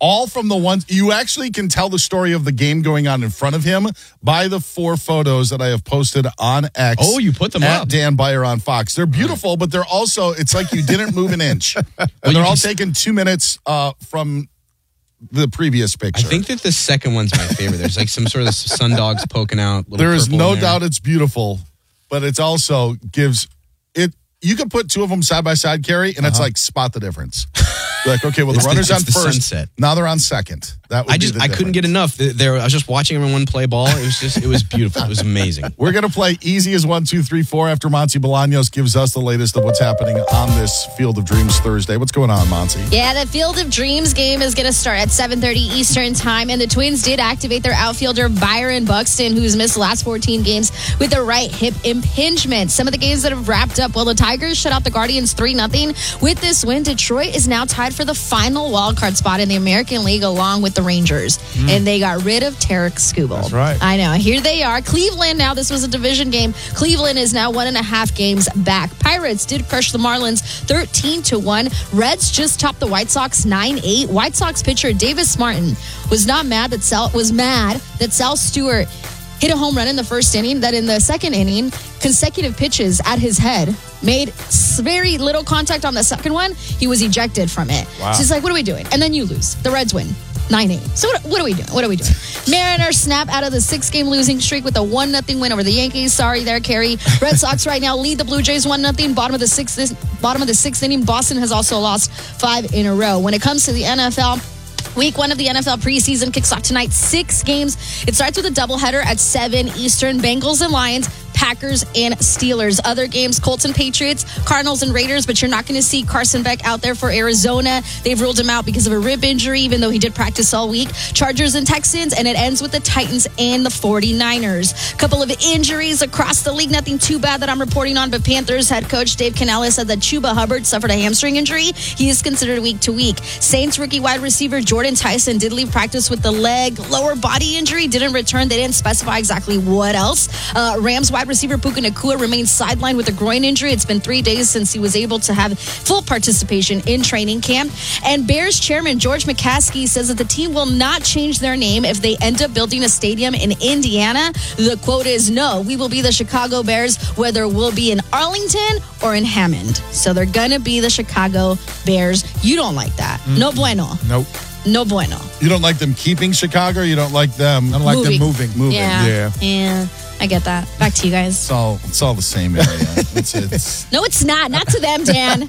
all from the ones you actually can tell the story of the game going on in front of him by the 4 photos that I have posted on X. Oh, you put them up. Dan Byer on Fox. They're beautiful, but they're also, it's like you didn't move an inch. And they're all taken 2 minutes from the previous picture. I think that the second one's my favorite. There's like some sort of sundogs poking out. There is no doubt it's beautiful, but it's also gives it. You could put 2 of them side by side, Carrie, and it's like spot the difference. Like, okay, well, the runner's on first. Sunset. Now they're on second. That would I couldn't get enough. I was just watching everyone play ball. It was beautiful. It was amazing. We're going to play easy as 1, 2, 3, 4 after Monty Bolaños gives us the latest of what's happening on this Field of Dreams Thursday. What's going on, Monty? Yeah, the Field of Dreams game is going to start at 7:30 Eastern time, and the Twins did activate their outfielder Byron Buxton, who's missed the last 14 games with a right hip impingement. Some of the games that have wrapped up, well, the Tigers shut out the Guardians 3-0. With this win, Detroit is now tied for the final wildcard spot in the American League along with the Rangers. And they got rid of Tarek Skubal. That's right. I know. Here they are. Cleveland, now this was a division game. Cleveland is now 1.5 games back. Pirates did crush the Marlins 13-1. Reds just topped the White Sox 9-8. White Sox pitcher Davis Martin was mad that Sal Stewart hit a home run in the first inning, that in the second inning, consecutive pitches at his head made very little contact on the second one. He was ejected from it. Wow. So he's like, what are we doing? And then you lose. The Reds win 9-8. So what are we doing? What are we doing? Mariners snap out of the 6-game losing streak with a 1-0 win over the Yankees. Sorry there, Carrie. Red Sox right now lead the Blue Jays 1-0. Bottom of the sixth inning. Boston has also lost 5 in a row. When it comes to the NFL, Week 1 of the NFL preseason kicks off tonight. 6 games. It starts with a doubleheader at 7 Eastern. Bengals and Lions, Packers and Steelers. Other games, Colts and Patriots, Cardinals and Raiders, but you're not going to see Carson Beck out there for Arizona. They've ruled him out because of a rib injury, even though he did practice all week. Chargers and Texans, and it ends with the Titans and the 49ers. Couple of injuries across the league. Nothing too bad that I'm reporting on, but Panthers head coach Dave Canales said that Chuba Hubbard suffered a hamstring injury. He is considered week to week. Saints rookie wide receiver Jordan Tyson did leave practice with the leg lower body injury, didn't return. They didn't specify exactly what else. Rams wide receiver Puka Nacua remains sidelined with a groin injury. It's been 3 days since he was able to have full participation in training camp. And Bears chairman George McCaskey says that the team will not change their name if they end up building a stadium in Indiana. The quote is, no, we will be the Chicago Bears, whether we'll be in Arlington or in Hammond. So they're going to be the Chicago Bears. You don't like that. No bueno. Nope. No bueno. You don't like them keeping Chicago, or you don't like them? I don't like them moving. Yeah. I get that. Back to you guys. It's all the same area. It's No, it's not. Not to them, Dan.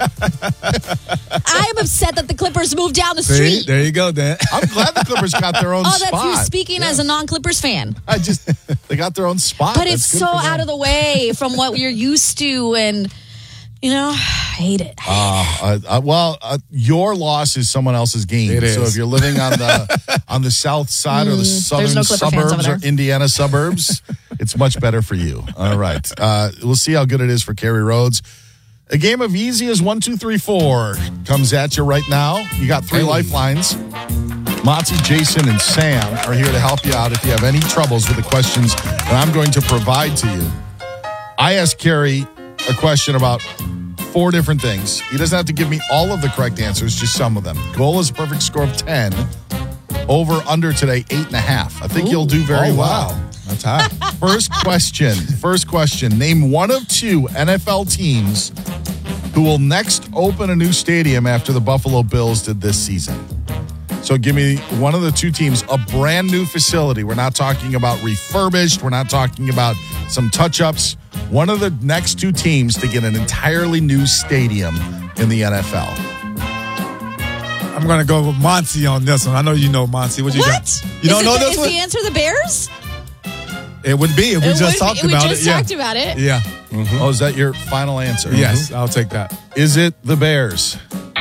I am upset that the Clippers moved down the street. There you go, Dan. I'm glad the Clippers got their own spot. That's you speaking as a non-Clippers fan. They got their own spot. But That's it's good so for them. out of the way from what you're used to, and I hate it. Your loss is someone else's gain. It is. So if you're living on the south side or the southern no Clipper fans over suburbs or there. Indiana suburbs, it's much better for you. All right. We'll see how good it is for Kerry Rhodes. A game of easy as 1, 2, 3, 4 comes at you right now. You got 3 lifelines. Monty, Jason, and Sam are here to help you out if you have any troubles with the questions that I'm going to provide to you. I asked Kerry a question about 4 different things. He doesn't have to give me all of the correct answers, just some of them. Goal is a perfect score of 10. Over, under today, 8.5. I think you'll do very well. Wow. That's high. First question. Name 1 of 2 NFL teams who will next open a new stadium after the Buffalo Bills did this season. So give me one of the 2 teams, a brand new facility. We're not talking about refurbished. We're not talking about some touch-ups. One of the next 2 teams to get an entirely new stadium in the NFL. I'm going to go with Monty on this one. I know you know Monty. What you got? You don't know this Is one? the answer the Bears? It would be if we just talked about it. We just talked about it. Yeah. Oh, is that your final answer? Yes, I'll take that. Is it the Bears?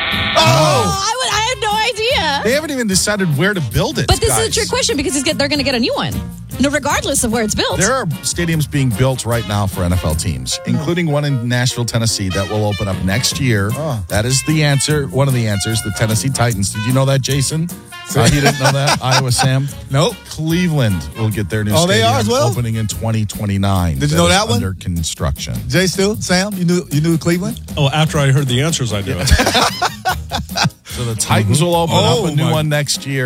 I had no idea. They haven't even decided where to build it, But this guys. is a trick question because they're going to get a new one. No, regardless of where it's built. There are stadiums being built right now for NFL teams, including one in Nashville, Tennessee, that will open up next year. That is the answer. One of the answers, the Tennessee Titans. Did you know that, Jason? You didn't know that? Iowa Sam? Nope. Cleveland will get their new stadium they are as well? opening in 2029. Did you know that one? Under construction. Jay Stu, Sam, you knew Cleveland? Oh, after I heard the answers, I knew it. So the Titans will open up a new my one next year.